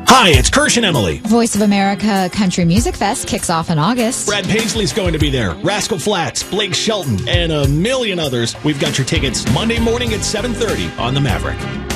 Hi, it's Kirsch and Emily. Voice of America Country Music Fest kicks off in August. Brad Paisley's going to be there. Rascal Flatts, Blake Shelton, and a million others. We've got your tickets Monday morning at 7:30 on The Maverick.